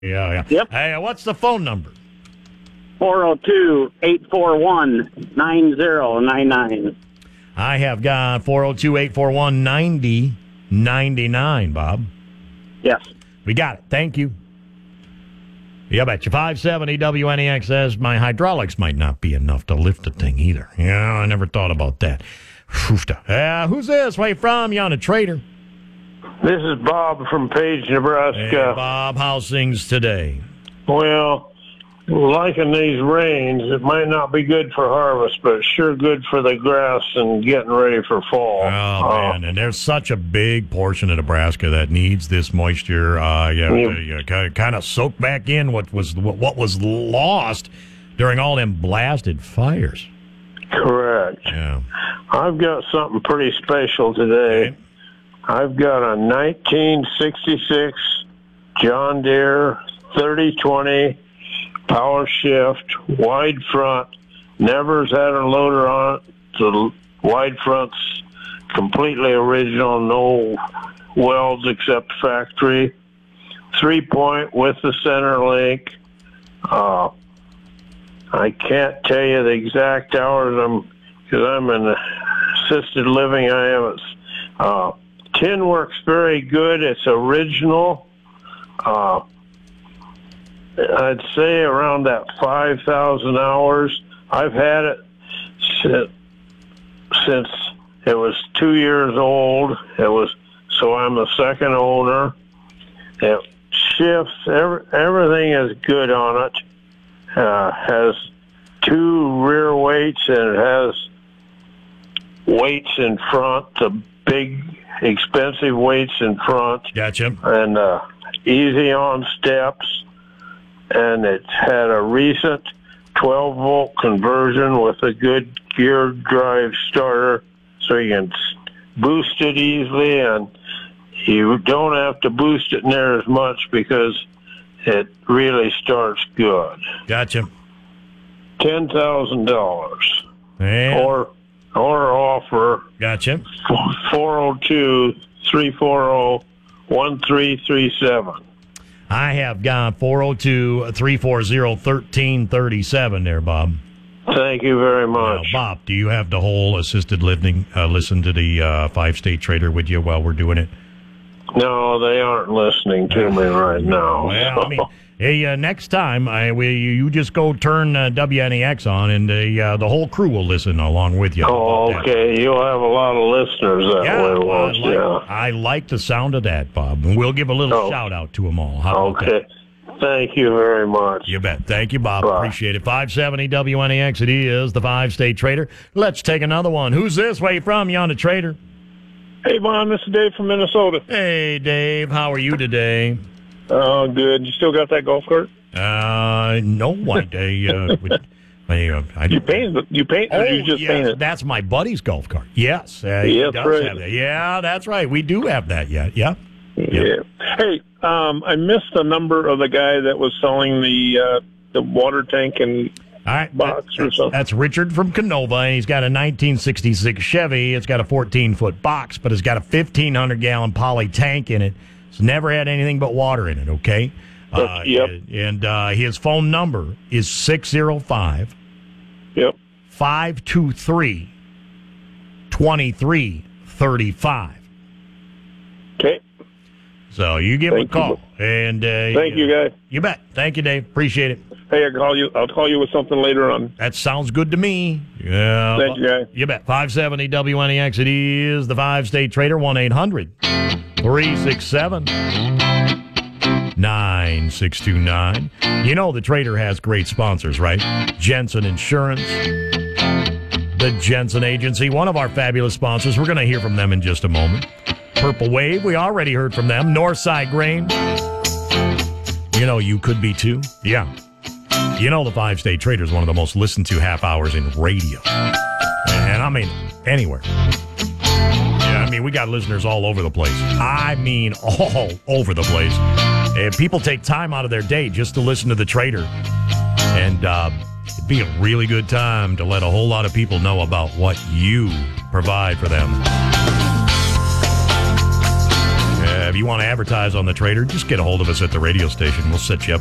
Yeah. Yep. Hey, what's the phone number? 402-841-9099. I have got 402-841-9099, Bob. Yes. We got it. Thank you. Yeah, bet you. 570 WNEX says my hydraulics might not be enough to lift the thing either. Yeah, I never thought about that. Who's this? Where you from? You on a trader? This is Bob from Page, Nebraska. Hey, Bob, how's things today? Well, liking these rains, it might not be good for harvest, but it's sure good for the grass and getting ready for fall. Oh, man, and there's such a big portion of Nebraska that needs this moisture. Kind of soak back in what was lost during all them blasted fires. Correct. Yeah. I've got something pretty special today. Okay. I've got a 1966 John Deere 3020 power shift, wide front. Never's had a loader on it. The wide front's completely original, no welds except factory. 3-point with the center link. I can't tell you the exact hours because I'm in assisted living. I am. Tin works very good. It's original. I'd say around that 5,000 hours. I've had it since it was 2 years old. So I'm the second owner. It shifts. Everything is good on it. Has 2 rear weights, and it has weights in front, the big expensive weights in front. Gotcha. And easy on steps. And it's had a recent 12-volt conversion with a good gear drive starter, so you can boost it easily, and you don't have to boost it near as much because it really starts good. Gotcha. $10,000. And Or offer. gotcha. 402-340-1337. I have got 402-340-1337 there, Bob. Thank you very Now, much. Bob, do you have the whole assisted living listen to the 5-state trader with you while we're doing it? No, they aren't listening to me right now. Well, I mean, hey, next time you just go turn WNEX on, and the whole crew will listen along with you. Oh, okay. You'll have a lot of listeners that way, won't you? I like the sound of that, Bob. And we'll give a little shout out to them all. How about Okay. Thank you very much. You bet. Thank you, Bob. Bye. Appreciate it. 570 WNEX. It is the 5-state trader. Let's take another one. Who's this? Where you from? You on the trader? Hey, Bon, this is Dave from Minnesota. Hey, Dave. How are you today? Oh, good. You still got that golf cart? No. You paint, or you just paint it? That's my buddy's golf cart. Yes. He Yes, does right. have that. Yeah, that's right. We do have that yet. Yeah. Yeah. Hey, I missed the number of the guy that was selling the water tank and All right. box or something. That's Richard from Canova. And he's got a 1966 Chevy. It's got a 14-foot box, but it's got a 1,500-gallon poly tank in it. It's never had anything but water in it, okay? Yep. And his phone number is 605 Yep. 523-2335. Okay. So you give him a Thank you. call. And Thank you, guys. You bet. Thank you, Dave. Appreciate it. Hey, I'll call you with something later on. That sounds good to me. Yeah. Thank you, guys. You bet. 570 WNEX. It is the 5-state trader. 1-800-367-9629. You know the trader has great sponsors, right? Jensen Insurance, the Jensen Agency, one of our fabulous sponsors. We're going to hear from them in just a moment. Purple Wave, we already heard from them. Northside Grain. You know, you could be too. Yeah. You know, the 5-state trader is one of the most listened to half hours in radio. And I mean, anywhere. Yeah, I mean, we got listeners all over the place. I mean, all over the place. And people take time out of their day just to listen to the trader. And it'd be a really good time to let a whole lot of people know about what you provide for them. if you want to advertise on the Trader, just get a hold of us at the radio station. We'll set you up